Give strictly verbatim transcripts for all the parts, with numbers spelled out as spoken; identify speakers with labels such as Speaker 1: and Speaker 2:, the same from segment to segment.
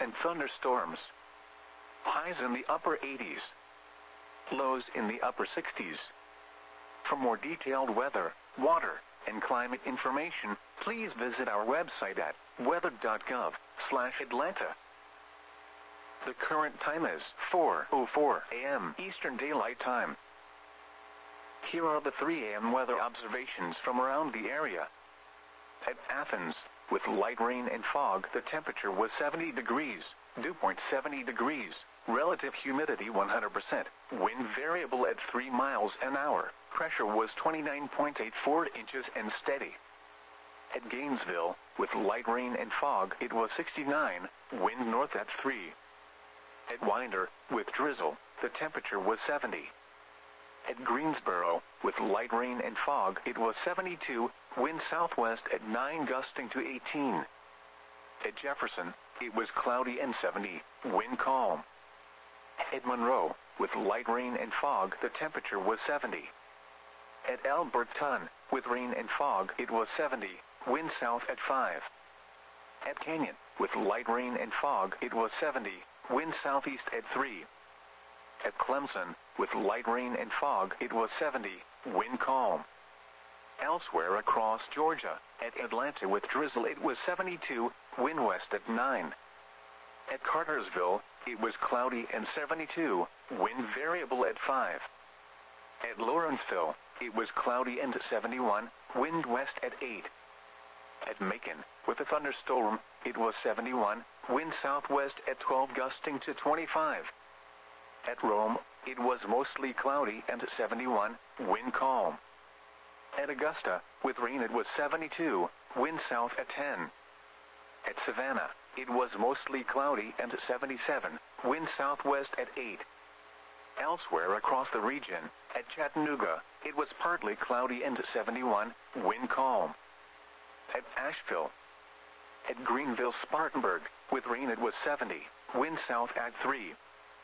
Speaker 1: and thunderstorms. Highs in the upper eighties. Lows in the upper sixties. For more detailed weather, water, and climate information, please visit our website at weather dot gov slash Atlanta. The current time is four oh four a m Eastern Daylight Time. Here are the three a m weather observations from around the area. At Athens, with light rain and fog, the temperature was seventy degrees, dew point seventy degrees, relative humidity one hundred percent, wind variable at three miles an hour, pressure was twenty-nine point eight four inches and steady. At Gainesville, with light rain and fog, it was sixty-nine, wind north at three. At Winder, with drizzle, the temperature was seventy. At Greensboro, with light rain and fog, it was seventy-two, wind southwest at nine gusting to eighteen. At Jefferson, it was cloudy and seventy, wind calm. At Monroe, with light rain and fog, the temperature was seventy. At Alberton, with rain and fog, it was seventy, wind south at five. At Canyon, with light rain and fog, it was seventy, wind southeast at three. At Clemson, with light rain and fog, it was seventy, wind calm. Elsewhere across Georgia, at Atlanta with drizzle, it was seventy-two, wind west at nine. At Cartersville, it was cloudy and seventy-two, wind variable at five. At Lawrenceville, it was cloudy and seventy-one, wind west at eight. At Macon, with a thunderstorm, it was seventy-one, wind southwest at twelve gusting to twenty-five. At Rome, it was mostly cloudy and seventy-one, wind calm. At Augusta, with rain, it was seventy-two, wind south at ten. At Savannah, it was mostly cloudy and seventy-seven, wind southwest at eight. Elsewhere across the region, at Chattanooga, it was partly cloudy and seventy-one, wind calm. At Asheville. At Greenville-Spartanburg, with rain, it was seventy, wind south at three.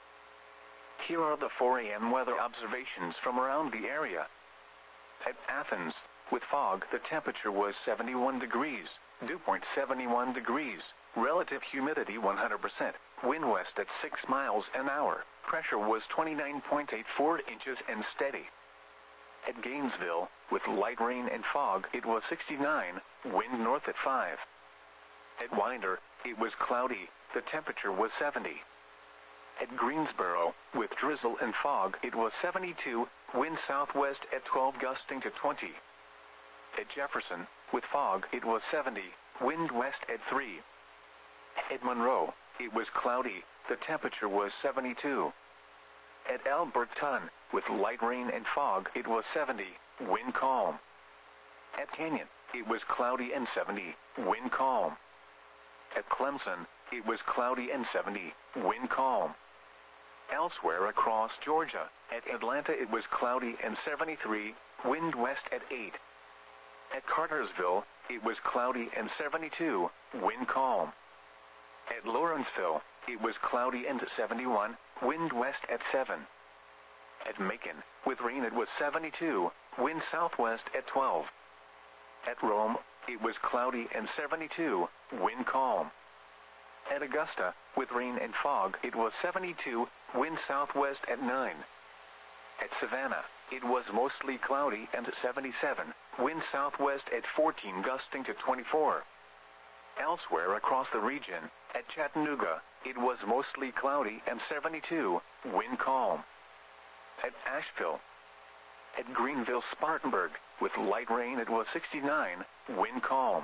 Speaker 1: Here are the four a m weather observations from around the area. At Athens, with fog, the temperature was seventy-one degrees, dew point seventy-one degrees, relative humidity one hundred percent, wind west at six miles an hour, pressure was twenty-nine point eight four inches and steady. At Gainesville, with light rain and fog, it was sixty-nine, wind north at five. At Winder, it was cloudy, the temperature was seventy. At Greensboro, with drizzle and fog, it was seventy-two, wind southwest at twelve gusting to twenty. At Jefferson, with fog, it was seventy, wind west at three. At Monroe, it was cloudy, the temperature was seventy-two. At Alberton, with light rain and fog, it was seventy, wind calm. At Canyon, it was cloudy and seventy, wind calm. At Clemson, it was cloudy and seventy, wind calm. Elsewhere across Georgia, at Atlanta, it was cloudy and seventy-three, wind west at eight. At Cartersville, it was cloudy and seventy-two, wind calm. At Lawrenceville, it was cloudy and seventy-one, wind west at seven. At Macon, with rain, it was seventy-two, wind southwest at twelve. At Rome, it was cloudy and seventy-two, wind calm. At Augusta, with rain and fog, it was seventy-two, wind southwest at nine. At Savannah, it was mostly cloudy and seventy-seven, wind southwest at fourteen gusting to twenty-four. Elsewhere across the region, at Chattanooga, it was mostly cloudy and seventy-two, wind calm. At Asheville. At Greenville-Spartanburg, with light rain, it was sixty-nine, wind calm.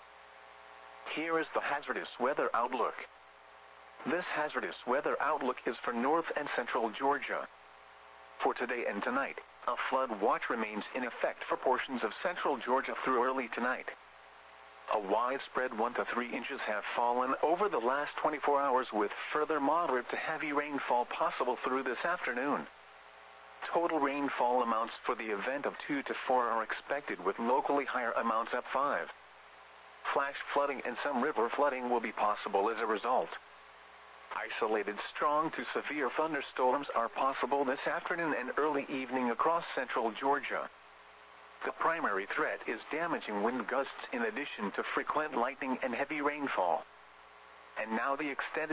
Speaker 1: Here is the hazardous weather outlook. This hazardous weather outlook is for north and central Georgia. For today and tonight, a flood watch remains in effect for portions of central Georgia through early tonight. A widespread one to three inches have fallen over the last twenty-four hours, with further moderate to heavy rainfall possible through this afternoon. Total rainfall amounts for the event of two to four are expected, with locally higher amounts at five. Flash flooding and some river flooding will be possible as a result. Isolated strong to severe thunderstorms are possible this afternoon and early evening across central Georgia. The primary threat is damaging wind gusts in addition to frequent lightning and heavy rainfall. And now the extended